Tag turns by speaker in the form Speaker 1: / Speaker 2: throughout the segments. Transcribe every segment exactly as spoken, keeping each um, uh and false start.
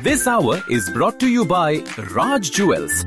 Speaker 1: This hour is brought to you by Raj Jewels.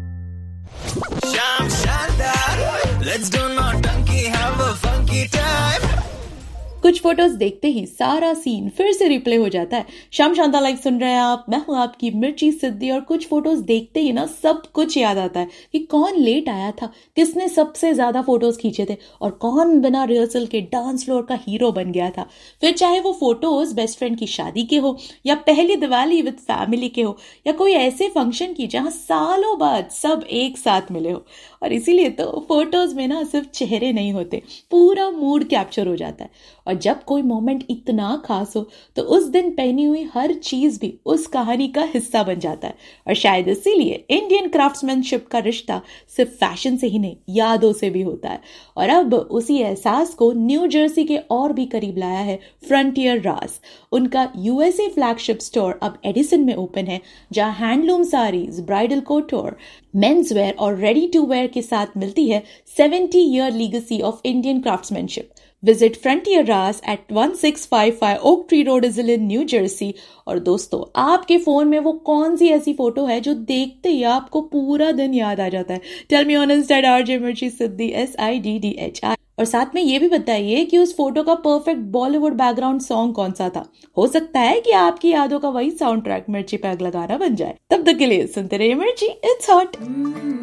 Speaker 2: Sham Shandar, let's do naughty, have a funky time.
Speaker 3: कुछ photos देखते ही सारा scene फिर से replay हो जाता है। शाम शांता लाइव सुन रहे हैं आप, मैं हूं आपकी मिर्ची सिद्धि। और कुछ फोटोज देखते ही ना सब कुछ याद आता है कि कौन लेट आया था, किसने सबसे ज्यादा फोटोज खींचे थे और कौन बिना रिहर्सल के डांस फ्लोर का हीरो बन गया था। फिर चाहे वो फोटोज बेस्ट फ्रेंड की शादी के हो या पहली दिवाली विद फैमिली के हो या कोई ऐसे फंक्शन की जहां सालों बाद सब एक साथ मिले हो। और इसीलिए तो फोटोज में ना सिर्फ चेहरे नहीं होते, पूरा मूड कैप्चर हो जाता है। और जब कोई मोमेंट इतना खास हो तो उस दिन पहनी हुई हर चीज भी उस कहानी का हिस्सा बन जाता है। और शायद इसीलिए इंडियन क्राफ्ट्समैनशिप का रिश्ता सिर्फ फैशन से ही नहीं, यादों से भी होता है। और अब उसी एहसास को न्यू जर्सी के और भी करीब लाया है फ्रंटियर रास। उनका यूएसए फ्लैगशिप स्टोर अब एडिसन में ओपन है, जहां handloom saris, bridal कोटोर, men's wear और रेडी टू वेयर के साथ मिलती है seventy year legacy of Indian craftsmanship. Visit Frontier Ras at sixteen fifty-five Oak Tree Road, Islip, New Jersey। और दोस्तों, आपके फोन में वो कौन सी ऐसी फोटो है जो देखते ही आपको पूरा दिन याद आ जाता है? Tell me on Insta at R J Mirchi Siddhi S I D D H I। और साथ में ये भी बताइए कि उस फोटो का परफेक्ट बॉलीवुड बैकग्राउंड सॉन्ग कौन सा था। हो सकता है कि आपकी यादों का वही साउंड ट्रैक मिर्ची पैग लगाना बन जाए। तब तक के लिए सुनते रहिए मिर्ची, इट्स हॉट।